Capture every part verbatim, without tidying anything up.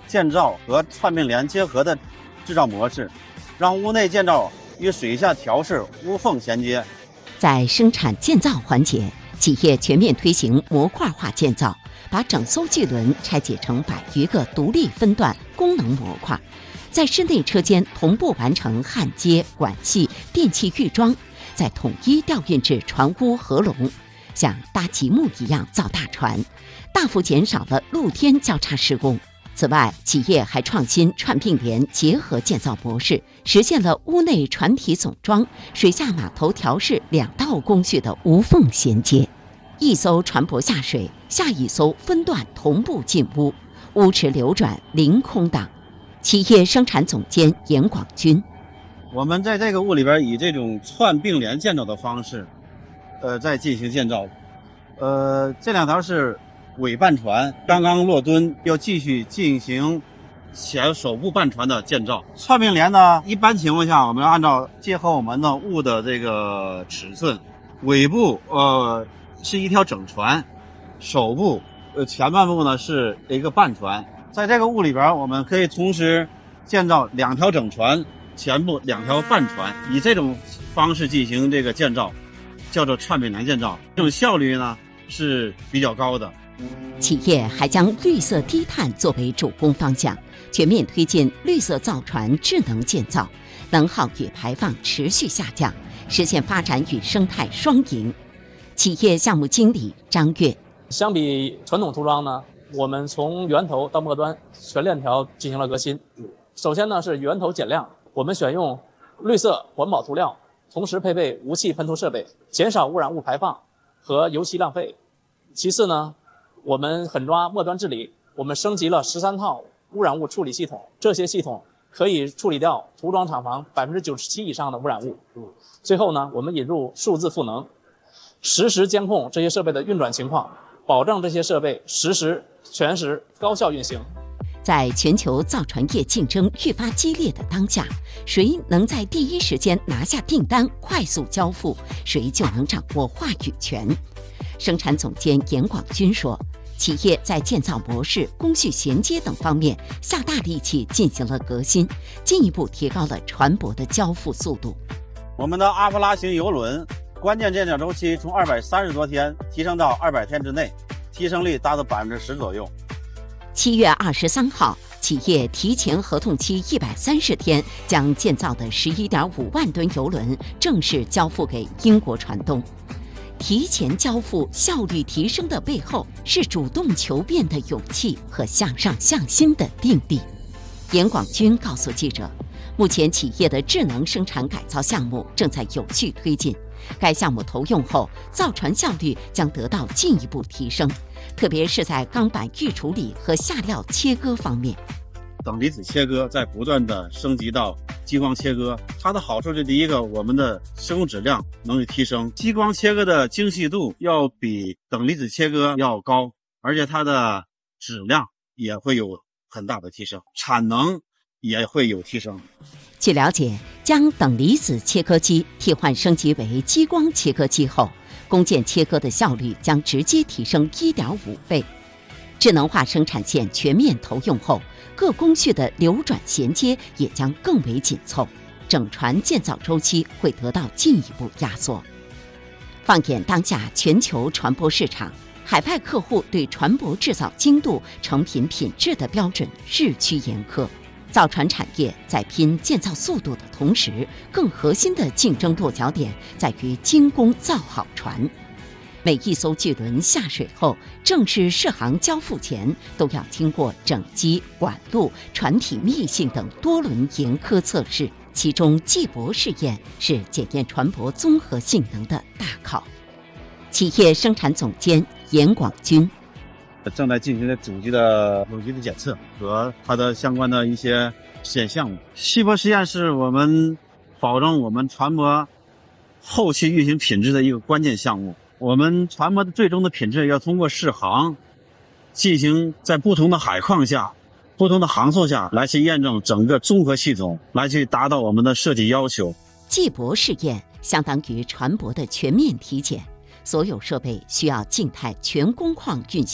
建造和串并联结合的制造模式，让屋内建造与水下调试无缝衔接。 在生产建造环节，企业全面推行模块化建造，把整艘巨轮拆解成百余个独立分段功能模块，在室内车间同步完成焊接、管系、电气预装，再统一调运至船坞合龙，像搭积木一样造大船，大幅减少了露天交叉施工。此外，企业还创新串并联结合建造模式，实现了屋内船体总装、水下码头调试两道工序的无缝衔接。一艘船舶下水，下一艘分段同步进屋，屋池流转零空档。企业生产总监严广军： 我们在这个屋里边以这种串并联建造的方式，呃，在进行建造。呃，这两条是尾半船刚刚落墩，要继续进行前首部半船的建造。串并联呢，一般情况下我们要按照结合我们的物的这个尺寸，尾部呃是一条整船，首部呃前半部呢是一个半船。在这个物里边，我们可以同时建造两条整船，前部两条半船，以这种方式进行这个建造，叫做串并联建造。这种效率呢是比较高的。 企业还将绿色低碳作为主攻方向，全面推进绿色造船智能建造，能耗与排放持续下降，实现发展与生态双赢。企业项目经理张跃： 相比传统涂装呢，我们从源头到末端全链条进行了革新。首先呢是源头减量，我们选用绿色环保涂料，同时配备无气喷涂设备，减少污染物排放和油漆浪费。其次呢，我们狠抓末端治理，我们升级了十三套污染物处理系统，这些系统可以处理掉涂装厂房百分之九十七以上的污染物。最后呢，我们引入数字赋能，实时监控这些设备的运转情况，保证这些设备实时、全时、高效运行。 在全球造船业竞争愈发激烈的当下，谁能在第一时间拿下订单、快速交付，谁就能掌握话语权。生产总监严广军说，企业在建造模式、工序衔接等方面下大力气进行了革新，进一步提高了船舶的交付速度。 我们的阿普拉型邮轮关键建造周期从二百三十多天提升到二百天之内，提升率达到百分之十左右。 七月二十三号，企业提前合同期一百三十天，将建造的十一点五万吨邮轮正式交付给英国船东。提前交付效率提升的背后，是主动求变的勇气和向上向心的定力。严广军告诉记者，目前企业的智能生产改造项目正在有序推进，该项目投用后，造船效率将得到进一步提升，特别是在钢板预处理和下料切割方面。 等离子切割在不断的升级到激光切割，它的好处是第一个，我们的施工质量能有提升，激光切割的精细度要比等离子切割要高，而且它的质量也会有很大的提升，产能也会有提升。 据了解，将等离子切割机替换升级为激光切割机后，工件切割的效率将直接提升 一点五倍。智能化生产线全面投用后，各工序的流转衔接也将更为紧凑，整船建造周期会得到进一步压缩。放眼当下全球船舶市场，海外客户对船舶制造精度、成品品质的标准日趋严苛。造船产业在拼建造速度的同时，更核心的竞争落脚点在于精工造好船。每一艘巨轮下水后，正式试航交付前，都要经过整机、管路、船体密性等多轮严苛测试。其中技博试验是检验船舶综合性能的大考。企业生产总监严广军： 正在进行的主机的有机的检测和它的相关的一些实验项目。细博实验是我们保证我们船舶后期运行品质的一个关键项目。我们船舶的最终的品质要通过试航进行在不同的海况下、不同的航速下来去验证整个综合系统，来去达到我们的设计要求。 技博试验相当于船舶的全面体检，所有设备需要静态全工况运行，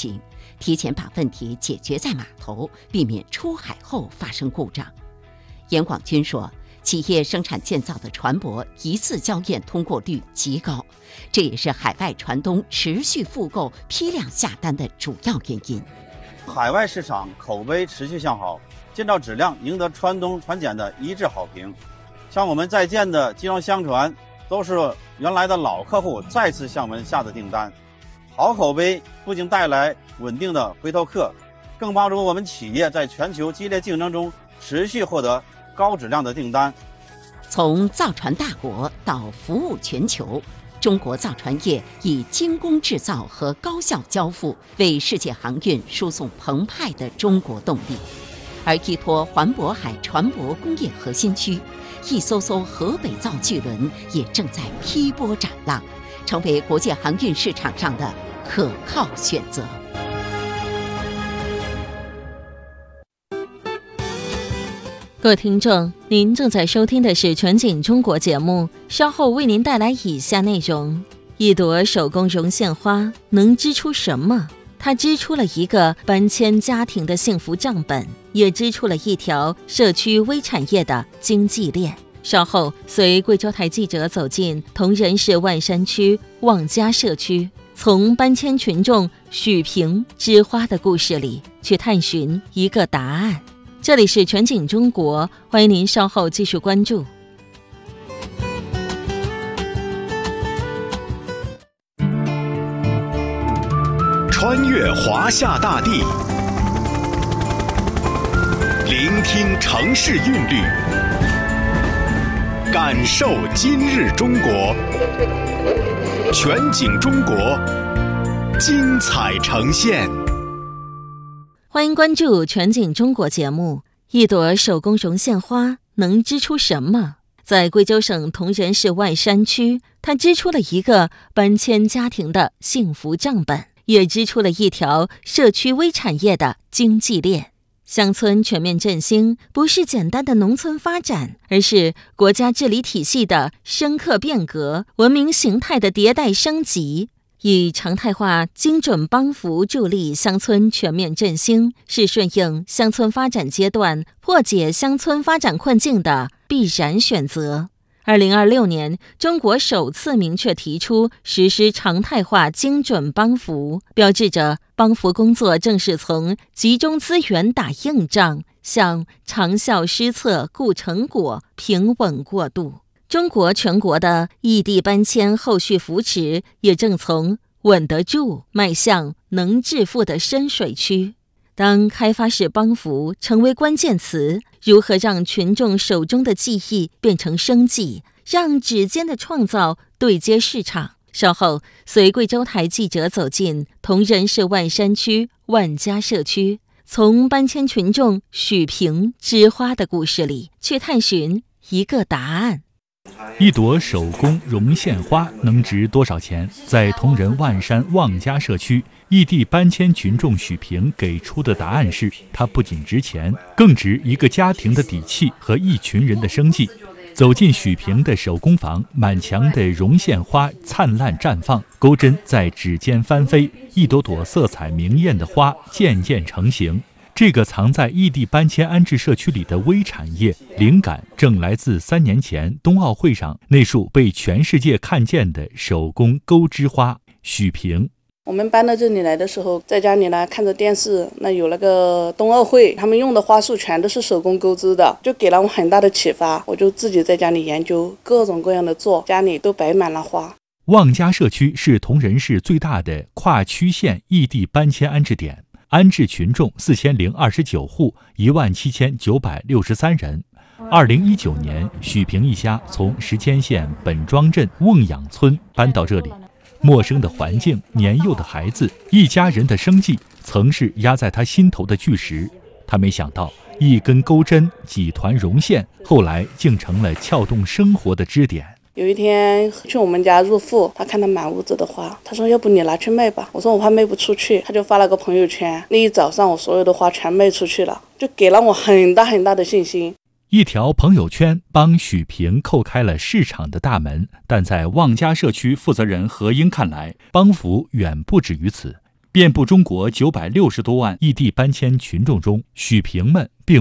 提前把问题解决在码头，避免出海后发生故障。严广军说，企业生产建造的船舶一次交验通过率极高，这也是海外船东持续复购、批量下单的主要原因。 海外市场口碑持续向好，建造质量赢得船东船检的一致好评。像我们在建的集装箱船，都是原来的老客户再次向我们下的订单。好口碑不仅带来稳定的回头客，更帮助我们企业在全球激烈竞争中持续获得高质量的订单。 从造船大国到服务全球，中国造船业以精工制造和高效交付为世界航运输送澎湃的中国动力。而依托环渤海船舶工业核心区，一艘艘河北造巨轮也正在劈波斩浪，成为国际航运市场上的可靠选择。 各位听众，您正在收听的是全景中国节目，稍后为您带来以下内容：一朵手工绒线花能织出什么？它织出了一个搬迁家庭的幸福账本，也织出了一条社区微产业的经济链。稍后随贵州台记者走进铜仁市万山区望家社区，从搬迁群众许平织花的故事里去探寻一个答案。这里是全景中国，欢迎您稍后继续关注。 穿越华夏大地，聆听城市韵律，感受今日中国。全景中国，精彩呈现。 欢迎关注全景中国节目。一朵手工绒线花能织出什么？在贵州省铜仁市万山区，它织出了一个搬迁家庭的幸福账本，也织出了一条社区微产业的经济链。乡村全面振兴不是简单的农村发展，而是国家治理体系的深刻变革，文明形态的迭代升级。以常态化精准帮扶助力乡村全面振兴，是顺应乡村发展阶段破解乡村发展困境的必然选择。二零二六年，中国首次明确提出实施常态化精准帮扶，标志着帮扶工作正式从集中资源打硬仗向长效施策固成果平稳过渡。中国全国的异地搬迁后续扶持也正从稳得住迈向能致富的深水区。当开发式帮扶成为关键词，如何让群众手中的技艺变成生计，让指尖的创造对接市场？稍后随贵州台记者走进铜仁市万山区万家社区，从搬迁群众许平织花的故事里去探寻一个答案。 一朵手工绒线花能值多少钱？在铜仁万山望家社区，异地搬迁群众许平给出的答案是：它不仅值钱，更值一个家庭的底气和一群人的生计。走进许平的手工坊，满墙的绒线花灿烂绽放，钩针在指尖翻飞，一朵朵色彩明艳的花渐渐成型。这个藏在异地搬迁安置社区里的微产业，灵感正来自三年前冬奥会上那束被全世界看见的手工钩织花。许平， 我们搬到这里来的时候，在家里呢看着电视，那有那个冬奥会，他们用的花束全都是手工钩织的，就给了我很大的启发。我就自己在家里研究各种各样的做，家里都摆满了花。 望家社区是铜仁市最大的跨区县异地搬迁安置点，安置群众四千零二十九户，一万七千九百六十三人。二零一九年，许平一家从石阡县本庄镇瓮养村搬到这里。陌生的环境，年幼的孩子，一家人的生计，曾是压在他心头的巨石。他没想到，一根钩针，几团绒线，后来竟成了撬动生活的支点。 有一天去我们家入户，他看到满屋子的花，他说要不你拿去卖吧。我说我怕卖不出去，他就发了个朋友圈，那一早上我所有的花全卖出去了，就给了我很大很大的信心。 一条朋友圈帮许平叩开了市场的大门，但在望家社区负责人何英看来，帮扶远不止于此。 遍布中国九百六十多万异地搬迁群众中，许平们